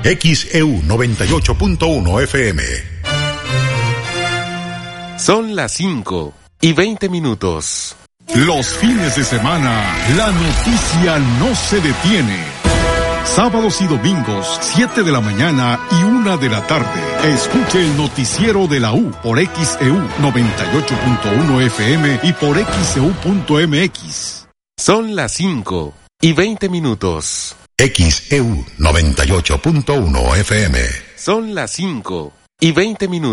XEU 98.1 FM. Son las 5:20. Los fines de semana, la noticia no se detiene. Sábados y domingos, 7 de la mañana y 1 de la tarde. Escuche el noticiero de la U por XEU 98.1 FM y por XEU.mx. Son las 5:20. XEU 98.1 FM. Son las 5:20.